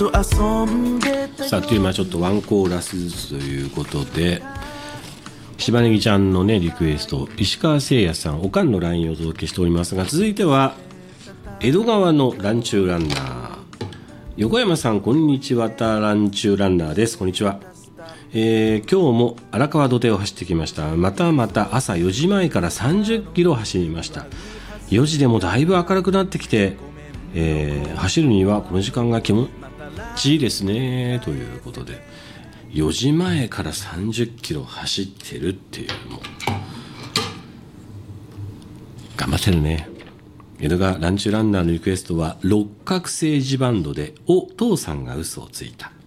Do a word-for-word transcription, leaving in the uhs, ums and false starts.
さあというまあちょっとワンコーラスずつということで、しばねぎちゃんのねリクエスト、石川誠也さんおかんの ライン をお届けしておりますが、続いては江戸川のランチューランナー、横山さんこんにちは、たランチューランナーです。こんにちは。えー、今日も荒川土手を走ってきました。またまた朝よじまえからさんじゅっキロ走りました。よじでもだいぶ明るくなってきて、えー、走るにはこの時間が気持ちいいですねということで、よじまえからさんじゅっキロ走ってるっていう、もう頑張ってるね。江戸川ランチュランナーのリクエストは六角誠治バンドでお父さんが嘘をついた。